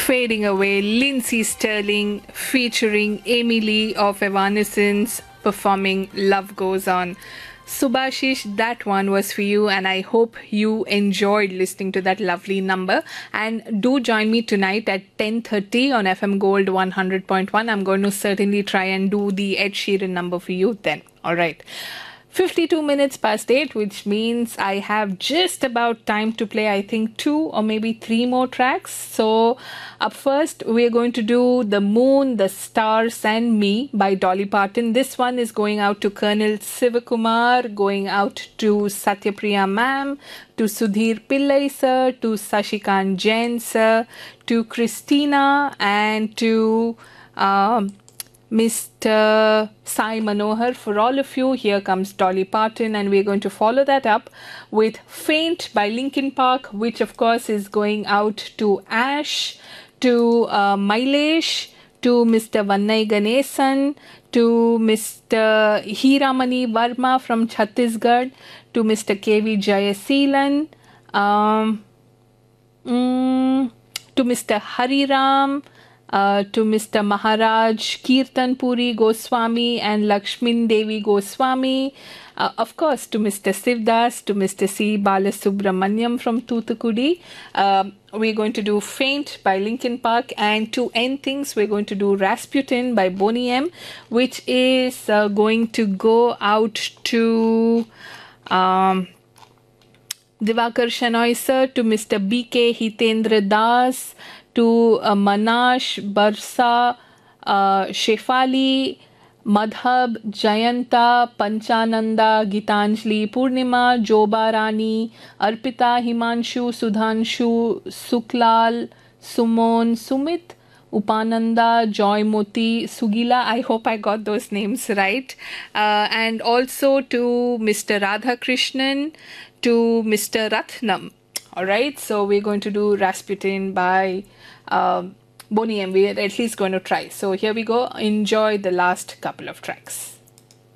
Fading Away, Lindsey Sterling featuring Amy Lee of Evanescence performing Love Goes On. Subhashish, that one was for you, and I hope you enjoyed listening to that lovely number. And do join me tonight at 10:30 on FM Gold 100.1. I'm going to certainly try and do the Ed Sheeran number for you then. All right. 52 minutes past 8, which means I have just about time to play, I think, 2 or maybe 3 more tracks. So up first, we're going to do The Moon, the Stars and Me by Dolly Parton. This one is going out to Colonel Sivakumar, going out to Satyapriya ma'am, to Sudhir Pillai sir, to Sashikant Jain sir, to Christina, and to Mr. Sai Manohar. For all of you, here comes Dolly Parton, and we're going to follow that up with Faint by Linkin Park, which of course is going out to Ash, to Mailesh, to Mr. Vannai Ganesan, to Mr. Hiramani Varma from Chhattisgarh, to Mr. KV Jayaseelan, to Mr. Hariram, to Mr. Maharaj Kirtan Puri Goswami and Lakshmin Devi Goswami, of course to Mr. Sivdas, to Mr. C. Balasubramanyam from Thoothukudi. We're going to do Faint by Linkin Park, and to end things we're going to do Rasputin by Boney M, which is going to go out to Divakar Shenoy sir, to Mr. B.K. Hitendra Das, to Manash Barsa, Shefali, Madhab, Jayanta, Panchananda, Gitanjali, Purnima, Joba Rani, Arpita, Himanshu, Sudhanshu, Suklal, Sumon, Sumit, Upananda, Joymoti, Sugila. I hope I got those names right. And also to Mr. Radhakrishnan, to Mr. Rathnam. Alright, so we're going to do Rasputin by Boney M. We're at least going to try. So here we go. Enjoy the last couple of tracks.